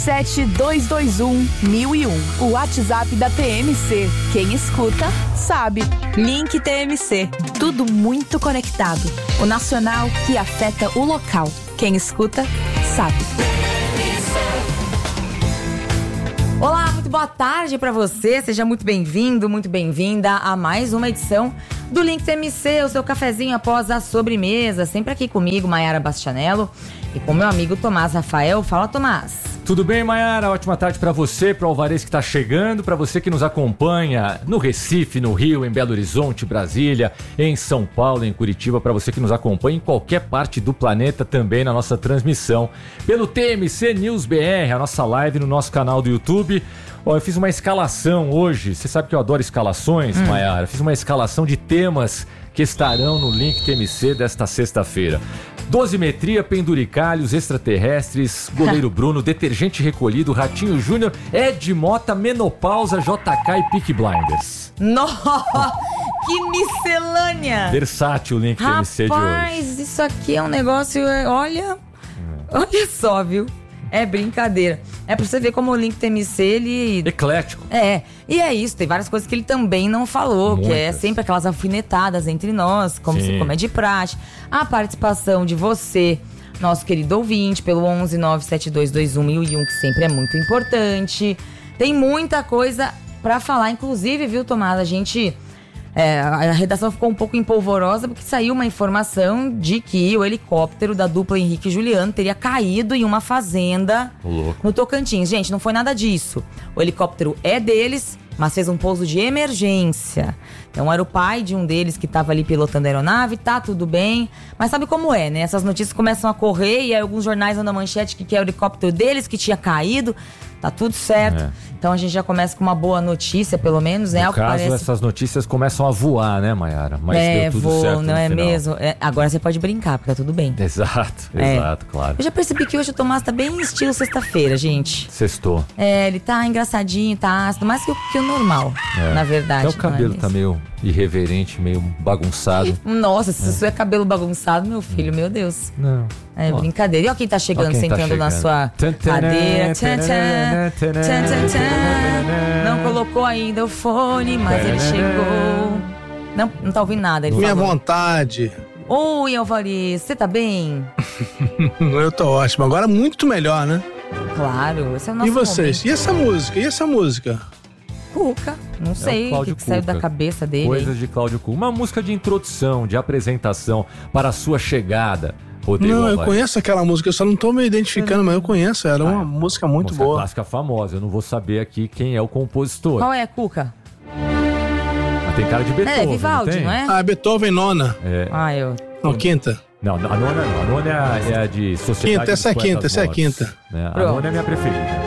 7221-1001, o WhatsApp da TMC. Quem escuta, sabe. Link TMC, tudo muito conectado. O nacional que afeta o local. Quem escuta, sabe. Olá, muito boa tarde pra você. Seja muito bem-vindo, muito bem-vinda a mais uma edição do Link TMC, o seu cafezinho após a sobremesa. Sempre aqui comigo, Maiara Bastianello, e com meu amigo Tomás Rafael. Fala, Tomás. Tudo bem, Maiara? Ótima tarde para você, para o Alvarez que está chegando, para você que nos acompanha no Recife, no Rio, em Belo Horizonte, Brasília, em São Paulo, em Curitiba, para você que nos acompanha em qualquer parte do planeta também na nossa transmissão pelo TMC News BR, a nossa live no nosso canal do YouTube. Ó, eu fiz uma escalação hoje, você sabe que eu adoro escalações, Maiara, fiz uma escalação de temas que estarão no Link TMC desta sexta-feira. Dosimetria, penduricalhos, extraterrestres, goleiro Bruno, detergente recolhido, Ratinho Júnior, Ed Mota, menopausa, JK e Peaky Blinders. Nossa, que miscelânea! Versátil o Link TMC de hoje. Rapaz, isso aqui é um negócio, olha só, viu? É brincadeira. É pra você ver como o Link TMC, ele... Eclético. É, e é isso, tem várias coisas que ele também não falou, Muitas. que é sempre aquelas alfinetadas entre nós, como é de praxe. A participação de você, nosso querido ouvinte, pelo 11 97221 1001, que sempre é muito importante. Tem muita coisa pra falar, inclusive, viu, Tomás, a redação ficou um pouco empolvorosa porque saiu uma informação de que o helicóptero da dupla Henrique e Juliano teria caído em uma fazenda no Tocantins. Gente, não foi nada disso. O helicóptero é deles, mas fez um pouso de emergência. Então era o pai de um deles que estava ali pilotando a aeronave, tá tudo bem. Mas sabe como é, né? Essas notícias começam a correr e aí alguns jornais andam na manchete que é o helicóptero deles que tinha caído. Tá tudo certo. Então a gente já começa com uma boa notícia, pelo menos, né? No caso, essas notícias começam a voar, né, Maiara? Mas deu tudo certo não é final. mesmo? Agora você pode brincar, porque tá tudo bem. Exato, claro. Eu já percebi que hoje o Tomás tá bem estilo sexta-feira, gente. Sextou. Ele tá engraçadinho, tá ácido, mais que o normal, na verdade. Até o cabelo tá meio irreverente, meio bagunçado. Nossa, se isso é cabelo bagunçado, meu filho, meu Deus. Não. É brincadeira. E olha quem tá chegando, sentando na sua cadeira. Não colocou ainda o fone, mas ele chegou. Não tá ouvindo nada. Ele Minha falou. vontade. Oi, Alvarez, você tá bem? Eu tô ótimo. Agora muito melhor, né? Claro, esse é o nosso E vocês? momento. E essa música? Cuca, não sei o que saiu da cabeça dele. Coisas de Cláudio Cuca. Uma música de introdução, de apresentação para a sua chegada, Rodrigo Não, eu Alvarez. conheço aquela música, eu só não tô me identificando, mas eu conheço. Era uma música muito música boa. clássica famosa. Eu não vou saber aqui quem é o compositor. Qual é, Cuca? Mas tem cara de Beethoven, Vivaldi, não é? Beethoven nona. Eu... Quinta. Não, a nona não. A nona é a de Sociedade Quinta, essa é dos quinta, Poetas essa é Mortos. quinta. A nona é a minha preferida.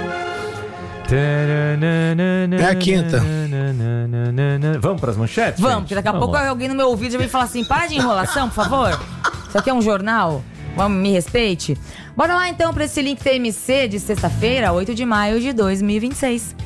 É a quinta. Vamos pras manchetes? Vamos, gente? porque daqui a pouco alguém no meu ouvido já vem falar assim: para de enrolação, por favor. Isso aqui é um jornal. Vamos, me respeite. Bora lá então pra esse Link TMC de sexta-feira, 8 de maio de 2026.